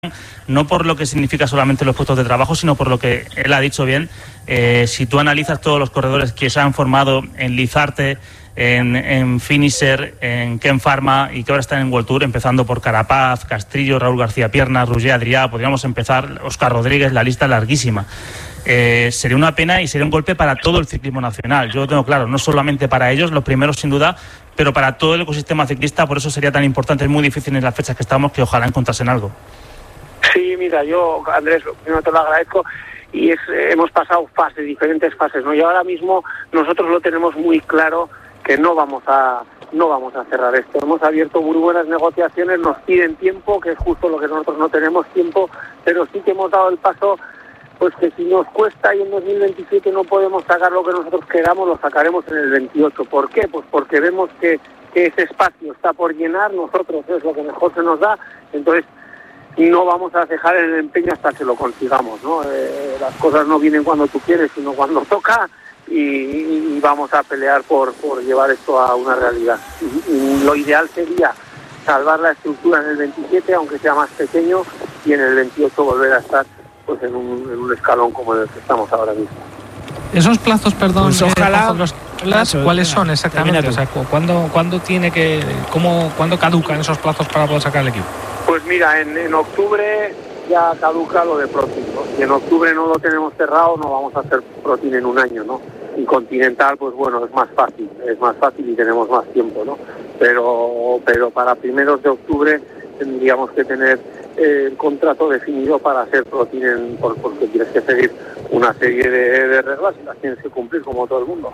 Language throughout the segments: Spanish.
no por lo que significa solamente los puestos de trabajo, sino por lo que él ha dicho bien. Si tú analizas todos los corredores que se han formado en Lizarte, en Finisher, en Ken Pharma y que ahora están en World Tour, empezando por Carapaz, Castrillo, Raúl García Piernas, Roger Adrià, podríamos empezar, Óscar Rodríguez, la lista es larguísima. Sería una pena y sería un golpe para todo el ciclismo nacional. Yo lo tengo claro, no solamente para ellos, los primeros sin duda, pero para todo el ecosistema ciclista. Por eso sería tan importante, es muy difícil en las fechas que estamos, que ojalá encontrasen algo. Sí, mira, yo, Andrés, primero te lo agradezco y hemos pasado diferentes fases, ¿no? Y ahora mismo nosotros lo tenemos muy claro que no vamos a cerrar esto. Hemos abierto muy buenas negociaciones, nos piden tiempo, que es justo lo que nosotros no tenemos tiempo, pero sí que hemos dado el paso, pues que si nos cuesta y en 2027 no podemos sacar lo que nosotros queramos, lo sacaremos en el 28. ¿Por qué? Pues porque vemos que ese espacio está por llenar, nosotros es lo que mejor se nos da, entonces no vamos a dejar el empeño hasta que lo consigamos, ¿no? Las cosas no vienen cuando tú quieres, sino cuando toca, y vamos a pelear por llevar esto a una realidad. Lo ideal sería salvar la estructura en el 27, aunque sea más pequeño, y en el 28 volver a estar pues en un escalón como en el que estamos ahora mismo. Esos plazos, perdón, pues ojalá, ¿cuáles son exactamente? O sea, ¿cuándo tiene que, cuándo caducan esos plazos para poder sacar el equipo? Pues mira, en octubre ya caduca lo de Protein, ¿no? Si en octubre no lo tenemos cerrado, no vamos a hacer Protein en un año, ¿no? Y Continental, pues bueno, es más fácil y tenemos más tiempo, ¿no? Pero para primeros de octubre tendríamos que tener el contrato definido para hacer Protein, porque tienes que seguir una serie de reglas y las tienes que cumplir como todo el mundo.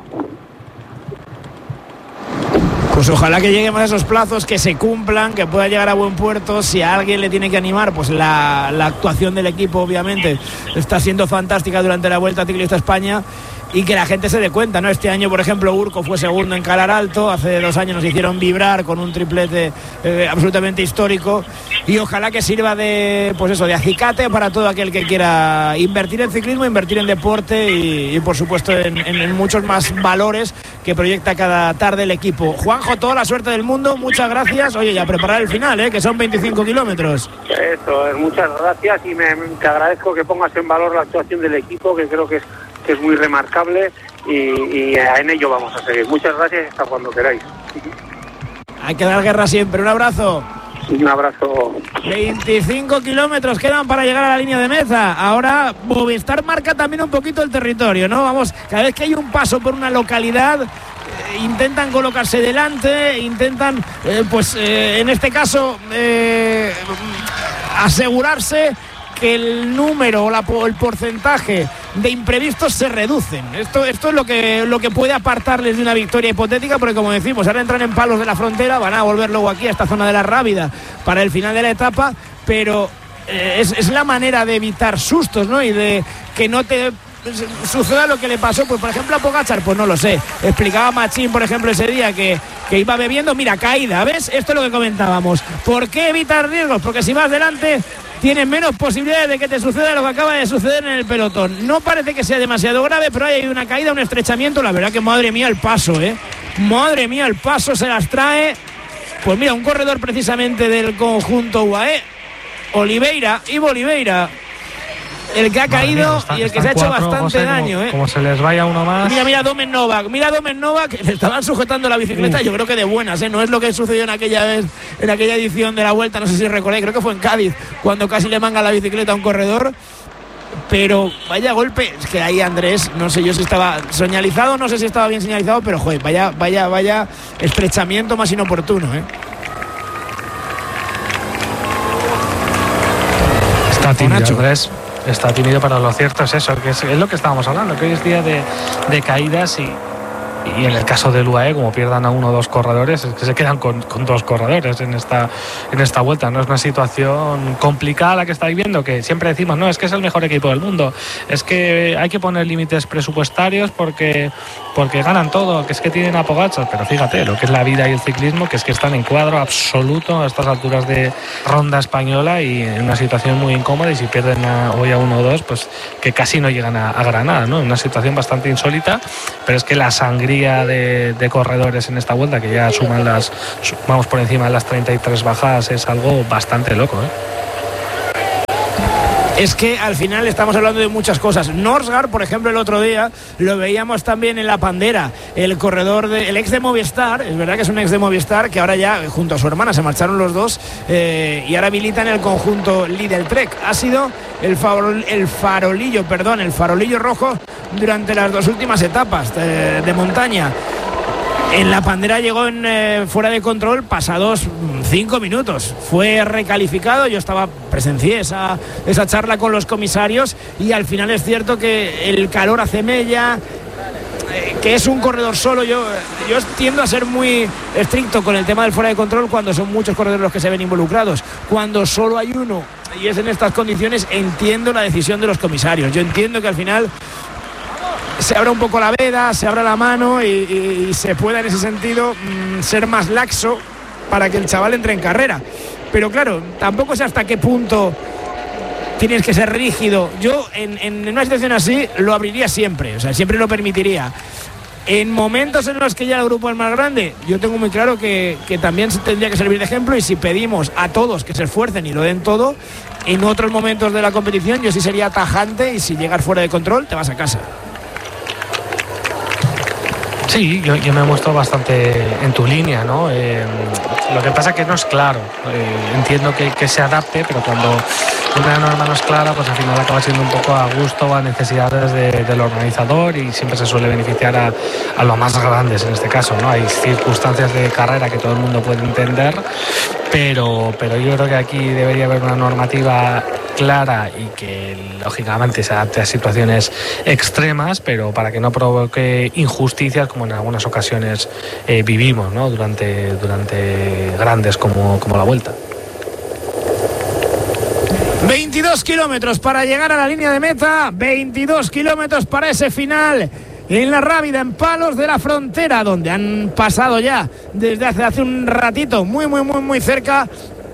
Pues ojalá que lleguemos a esos plazos, que se cumplan, que pueda llegar a buen puerto. Si a alguien le tiene que animar, pues la actuación del equipo obviamente está siendo fantástica durante la Vuelta Ciclista España, y que la gente se dé cuenta, ¿no? Este año, por ejemplo, Urco fue segundo en Calar Alto, hace 2 años nos hicieron vibrar con un triplete absolutamente histórico, y ojalá que sirva de acicate para todo aquel que quiera invertir en ciclismo, invertir en deporte y por supuesto en muchos más valores que proyecta cada tarde el equipo. Juanjo, toda la suerte del mundo, muchas gracias. Oye, y a preparar el final, que son 25 kilómetros. Eso, muchas gracias, y te agradezco que pongas en valor la actuación del equipo, que creo que es muy remarcable, y en ello vamos a seguir. Muchas gracias, hasta cuando queráis. Hay que dar guerra siempre. Un abrazo. Un abrazo. 25 kilómetros quedan para llegar a la línea de meta. Ahora Movistar marca también un poquito el territorio, ¿no? Vamos, cada vez que hay un paso por una localidad, intentan colocarse delante, intentan, en este caso, asegurarse que el número o el porcentaje de imprevistos se reducen. Esto es lo que puede apartarles de una victoria hipotética, porque como decimos, ahora entran en Palos de la Frontera, van a volver luego aquí a esta zona de la Rábida para el final de la etapa, pero es la manera de evitar sustos, ¿no? Y de que no te suceda lo que le pasó, pues por ejemplo a Pogačar, pues no lo sé. Explicaba Machín, por ejemplo, ese día que iba bebiendo, mira, caída, ¿ves? Esto es lo que comentábamos. ¿Por qué evitar riesgos? Porque si vas delante tienes menos posibilidades de que te suceda lo que acaba de suceder en el pelotón. No parece que sea demasiado grave, pero hay una caída, un estrechamiento. La verdad que madre mía el paso, madre mía el paso se las trae. Pues mira, un corredor precisamente del conjunto UAE, Ivo Oliveira, el que ha caído y el que se ha hecho bastante daño, Como se les vaya uno más. Mira Domen Novak, le estaban sujetando la bicicleta, yo creo que de buenas, no es lo que sucedió en aquella edición de la Vuelta, no sé si recordáis, creo que fue en Cádiz, cuando casi le manga la bicicleta a un corredor. Pero vaya golpe, es que ahí Andrés, no sé yo si estaba señalizado, no sé si estaba bien señalizado, pero joder, vaya estrechamiento más inoportuno, Está tímido, Andrés. Está tímido, pero lo cierto es eso, que es lo que estábamos hablando, que hoy es día de caídas, y en el caso del UAE, como pierdan a 1 o 2 corredores, es que se quedan con 2 corredores en esta vuelta. No es una situación complicada la que estáis viendo, que siempre decimos, no, es que es el mejor equipo del mundo, es que hay que poner límites presupuestarios porque ganan todo, que es que tienen a Pogačar, pero fíjate lo que es la vida y el ciclismo, que es que están en cuadro absoluto a estas alturas de ronda española y en una situación muy incómoda, y si pierden hoy a 1 o 2, pues que casi no llegan a Granada, ¿no? Una situación bastante insólita, pero es que la sangría de corredores en esta vuelta, que ya suman vamos por encima de las 33 bajadas, es algo bastante loco, Es que al final estamos hablando de muchas cosas. Norsgaard, por ejemplo, el otro día lo veíamos también en la Pandera, el corredor el ex de Movistar, es verdad que es un ex de Movistar, que ahora ya junto a su hermana se marcharon los dos, y ahora milita en el conjunto Lidl Trek. Ha sido el farolillo rojo durante las dos últimas etapas de montaña. En la Pandera llegó fuera de control pasados 5 minutos. Fue recalificado, yo presencié esa charla con los comisarios, y al final es cierto que el calor hace mella, que es un corredor solo. Yo tiendo a ser muy estricto con el tema del fuera de control cuando son muchos corredores los que se ven involucrados. Cuando solo hay uno y es en estas condiciones, entiendo la decisión de los comisarios. Yo entiendo que al final se abra un poco la veda, se abra la mano y se pueda en ese sentido ser más laxo para que el chaval entre en carrera. Pero claro, tampoco sé hasta qué punto tienes que ser rígido. Yo en una situación así lo abriría siempre, o sea, siempre lo permitiría. En momentos en los que ya el grupo es más grande, yo tengo muy claro que también tendría que servir de ejemplo, y si pedimos a todos que se esfuercen y lo den todo, en otros momentos de la competición yo sí sería tajante, y si llegas fuera de control te vas a casa. Sí, yo me muestro bastante en tu línea, ¿no? Lo que pasa es que no es claro. Entiendo que se adapte, pero cuando una norma no es clara, pues al final acaba siendo un poco a gusto o a necesidades del organizador, y siempre se suele beneficiar a los más grandes en este caso, ¿no? Hay circunstancias de carrera que todo el mundo puede entender, pero yo creo que aquí debería haber una normativa clara y que lógicamente se adapte a situaciones extremas, pero para que no provoque injusticias como en algunas ocasiones vivimos, ¿no? durante grandes como la Vuelta. 22 kilómetros para llegar a la línea de meta, 22 kilómetros para ese final en la Rábida, en Palos de la Frontera, donde han pasado ya desde hace un ratito muy cerca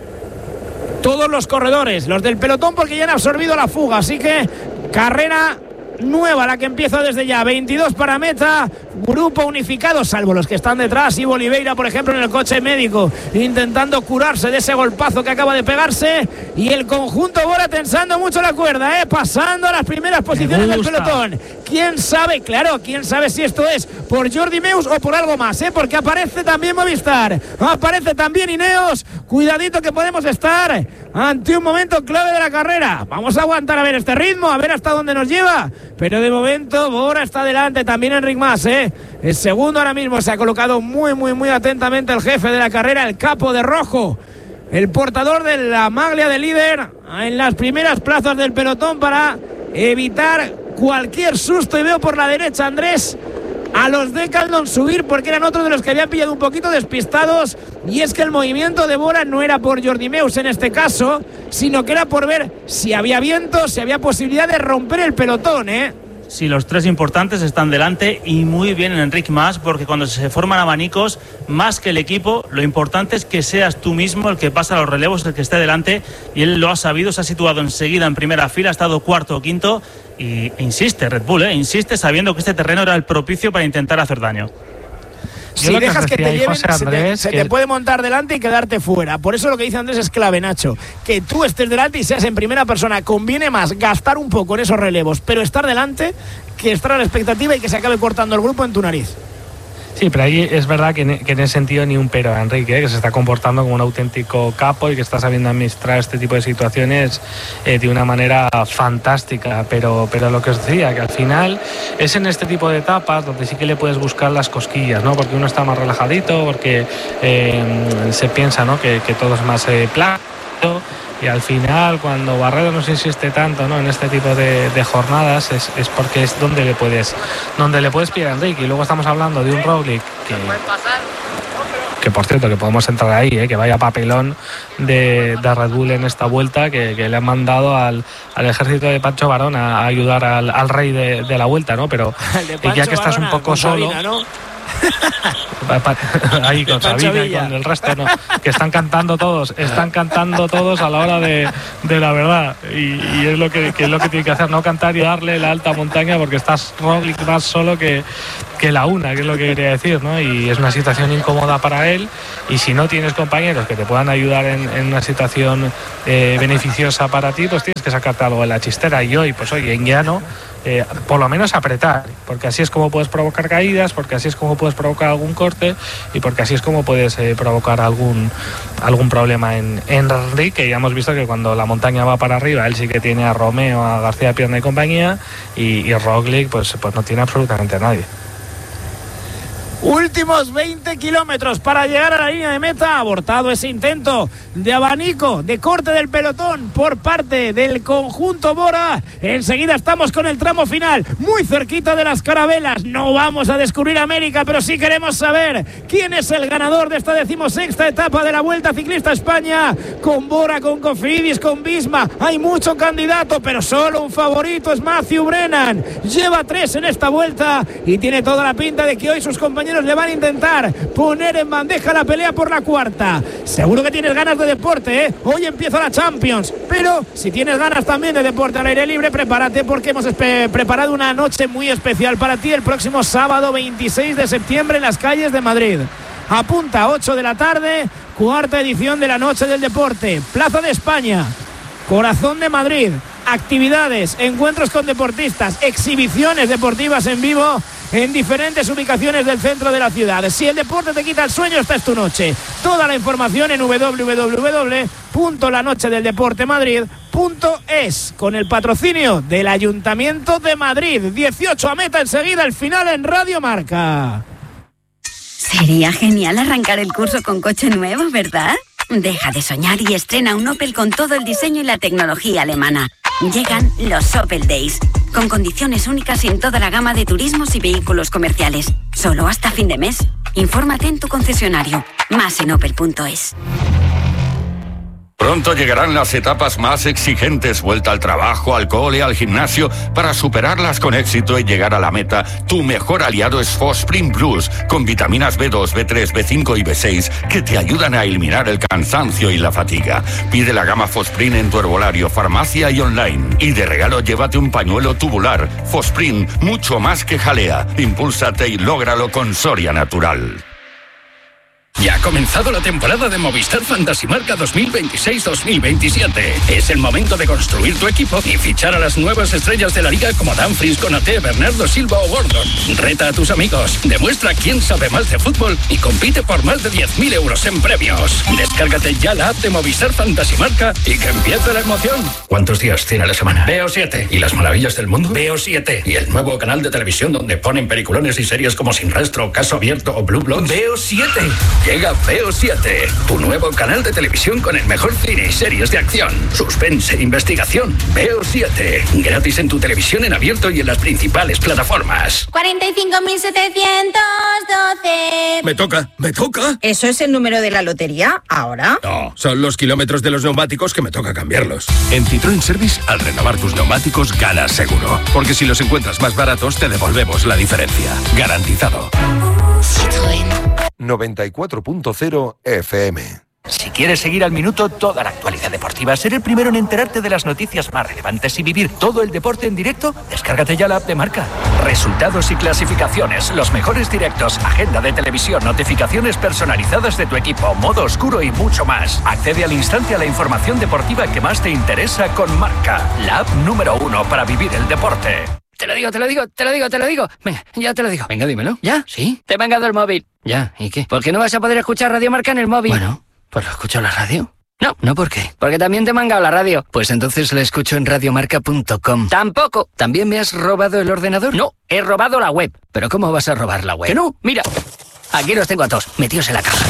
todos los corredores, los del pelotón, porque ya han absorbido la fuga. Así que carrera nueva la que empieza desde ya. 22 para meta, grupo unificado, salvo los que están detrás. Ivo Oliveira, por ejemplo, en el coche médico, intentando curarse de ese golpazo que acaba de pegarse, y el conjunto Bora tensando mucho la cuerda, pasando a las primeras posiciones del pelotón. Quién sabe, claro, quién sabe si esto es por Jordi Meus o por algo más, porque aparece también Movistar, aparece también Ineos. Cuidadito que podemos estar ante un momento clave de la carrera. Vamos a aguantar a ver este ritmo, a ver hasta dónde nos lleva, pero de momento Bora está delante, también Enric Mas, el segundo ahora mismo. Se ha colocado muy atentamente el jefe de la carrera, el capo de rojo, el portador de la maglia de líder, en las primeras plazas del pelotón para evitar cualquier susto. Y veo por la derecha, Andrés, a los Decathlon subir, porque eran otros de los que habían pillado un poquito despistados, y es que el movimiento de Bora no era por Jordi Meus en este caso, sino que era por ver si había viento, si había posibilidad de romper el pelotón, Sí, los tres importantes están delante, y muy bien en Enric Mas, porque cuando se forman abanicos, más que el equipo, lo importante es que seas tú mismo el que pasa los relevos, el que esté delante, y él lo ha sabido, se ha situado enseguida en primera fila, ha estado cuarto o quinto, e insiste Red Bull, insiste sabiendo que este terreno era el propicio para intentar hacer daño. Si dejas que te lleven, se te puede montar delante y quedarte fuera. Por eso lo que dice Andrés es clave, Nacho. Que tú estés delante y seas en primera persona. Conviene más gastar un poco en esos relevos, pero estar delante, que estar a la expectativa y que se acabe cortando el grupo en tu nariz. Sí, pero ahí es verdad que en ese sentido ni un pero a Enrique, que se está comportando como un auténtico capo y que está sabiendo administrar este tipo de situaciones de una manera fantástica. Pero lo que os decía, que al final es en este tipo de etapas donde sí que le puedes buscar las cosquillas, ¿no? Porque uno está más relajadito, porque se piensa, ¿no?, que todo es más plano. Y al final, cuando Barredo nos insiste tanto, ¿no?, en este tipo de jornadas, es porque es donde le puedes pillar a Enrique. Y luego estamos hablando de un Roglic que por cierto, que podemos entrar ahí, que vaya papelón de Red Bull en esta Vuelta, que le han mandado al ejército de Pancho Varón a ayudar al rey de la Vuelta, ¿no? Pero ya que estás un poco solo, Ahí con Sabina y con el resto, ¿no? Que están cantando todos a la hora de la verdad, y es lo que tiene que hacer, no cantar y darle la alta montaña, porque estás Roglic más solo que la una, que es lo que quería decir, ¿no? Y es una situación incómoda para él, y si no tienes compañeros que te puedan ayudar en una situación beneficiosa para ti, pues tienes que sacarte algo de la chistera. Y hoy, pues oye, en llano, por lo menos apretar, porque así es como puedes provocar caídas, porque así es como puedes provocar algún corte, y porque así es como puedes provocar algún problema en Enric, que ya hemos visto que cuando la montaña va para arriba, él sí que tiene a Romeo, a García Pierna y compañía, y Roglic pues no tiene absolutamente a nadie. Últimos 20 kilómetros para llegar a la línea de meta. Abortado ese intento de abanico, de corte del pelotón por parte del conjunto Bora. Enseguida estamos con el tramo final, muy cerquita de las carabelas. No vamos a descubrir América, pero sí queremos saber quién es el ganador de esta 16ª etapa de la Vuelta Ciclista España. Con Bora, con Cofidis, con Visma, hay mucho candidato, pero solo un favorito es Matthew Brennan. Lleva 3 en esta vuelta y tiene toda la pinta de que hoy sus compañeros le van a intentar poner en bandeja la pelea por la 4ª. Seguro que tienes ganas de deporte, ¿eh? Hoy empieza la Champions, pero si tienes ganas también de deporte al aire libre, prepárate, porque hemos preparado una noche muy especial para ti el próximo sábado 26 de septiembre en las calles de Madrid. Apunta, 8 de la tarde, 4ª edición de la Noche del Deporte, Plaza de España, corazón de Madrid. Actividades, encuentros con deportistas, exhibiciones deportivas en vivo en diferentes ubicaciones del centro de la ciudad. Si el deporte te quita el sueño, esta es tu noche. Toda la información en www.lanochedeldeportemadrid.es, con el patrocinio del Ayuntamiento de Madrid. 18 a meta enseguida, el final en Radio Marca. Sería genial arrancar el curso con coche nuevo, ¿verdad? Deja de soñar y estrena un Opel con todo el diseño y la tecnología alemana. Llegan los Opel Days, con condiciones únicas en toda la gama de turismos y vehículos comerciales. Solo hasta fin de mes. Infórmate en tu concesionario. Más en opel.es. Pronto llegarán las etapas más exigentes, vuelta al trabajo, al cole, al gimnasio. Para superarlas con éxito y llegar a la meta, tu mejor aliado es Fosprin Plus, con vitaminas B2, B3, B5 y B6 que te ayudan a eliminar el cansancio y la fatiga. Pide la gama Fosprin en tu herbolario, farmacia y online. Y de regalo llévate un pañuelo tubular. Fosprin, mucho más que jalea. Impúlsate y lógralo con Soria Natural. Ya ha comenzado la temporada de Movistar Fantasy Marca 2026-2027. Es el momento de construir tu equipo y fichar a las nuevas estrellas de la liga como Dumfries, Konaté, Bernardo Silva o Gordon. Reta a tus amigos, demuestra quién sabe más de fútbol y compite por más de 10.000 euros en premios. Descárgate ya la app de Movistar Fantasy Marca y que empiece la emoción. ¿Cuántos días tiene la semana? Veo 7. ¿Y las maravillas del mundo? Veo 7. ¿Y el nuevo canal de televisión donde ponen peliculones y series como Sin Rastro, Caso Abierto o Blue Bloods? Veo 7. Llega Veo 7, tu nuevo canal de televisión con el mejor cine y series de acción, suspense, investigación. Veo 7, gratis en tu televisión en abierto y en las principales plataformas. 45.712. Me toca. ¿Eso es el número de la lotería ahora? No, son los kilómetros de los neumáticos que me toca cambiarlos. En Citroën Service, al renovar tus neumáticos, ganas seguro. Porque si los encuentras más baratos, te devolvemos la diferencia. Garantizado. Citroën. 94.0 FM. Si quieres seguir al minuto toda la actualidad deportiva, ser el primero en enterarte de las noticias más relevantes y vivir todo el deporte en directo, descárgate ya la app de Marca. Resultados y clasificaciones, los mejores directos, agenda de televisión, notificaciones personalizadas de tu equipo, modo oscuro y mucho más. Accede al instante a la información deportiva que más te interesa con Marca, la app número 1 para vivir el deporte. Te lo digo. Venga, ya te lo digo. Venga, dímelo. ¿Ya? ¿Sí? Te he mangado el móvil. Ya, ¿y qué? ¿Por qué no vas a poder escuchar Radio Marca en el móvil? Bueno, pues lo escucho en la radio. No, ¿por qué? Porque también te he mangado la radio. Pues entonces la escucho en radiomarca.com. Tampoco. ¿También me has robado el ordenador? No, he robado la web. ¿Pero cómo vas a robar la web? Que no, mira. Aquí los tengo a todos, metidos en la caja.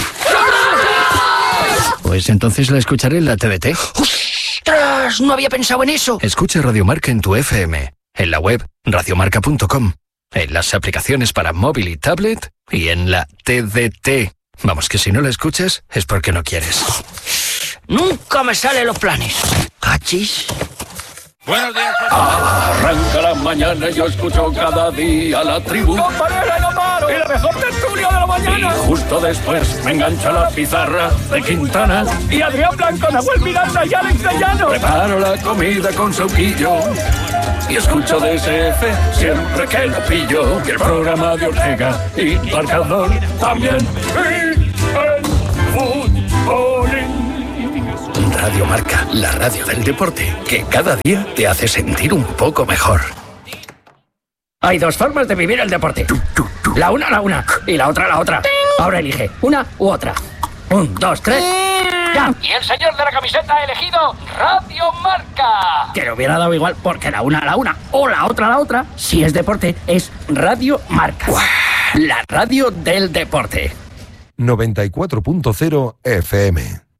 Pues entonces la escucharé en la TDT. ¡Ostras! No había pensado en eso. Escucha Radio Marca en tu FM, en la web radiomarca.com, en las aplicaciones para móvil y tablet y en la TDT. Vamos, que si no la escuchas es porque no quieres. Nunca me salen los planes. Cachis. Buenos días. Arranca la mañana y yo escucho cada día la tribu. ¡Compañera, no paro! ¡Y la mejor tertulia de la mañana! Y justo después me engancha la pizarra de Quintana. Y Adrián Blanco, Nahuel Miranda y Alex de Llano. Preparo la comida con sauquillo y escucho DSF siempre que lo pillo. Y el programa de Ortega y Marcador también. Y el futbolín. Radio Marca, la radio del deporte, que cada día te hace sentir un poco mejor. Hay dos formas de vivir el deporte. La una y la otra. Ahora elige una u otra. 1, 2, 3. ¡Ya! Y el señor de la camiseta ha elegido Radio Marca. Que le hubiera dado igual porque la una o la otra, si es deporte, es Radio Marca. La radio del deporte. 94.0 FM.